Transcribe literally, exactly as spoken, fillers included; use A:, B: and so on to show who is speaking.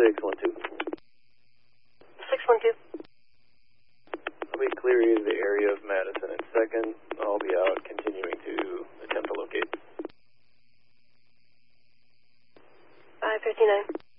A: six one two.
B: six one two.
A: I'll be clearing the area of Madison in second. I'll be out continuing to attempt to locate.
B: five fifty-nine.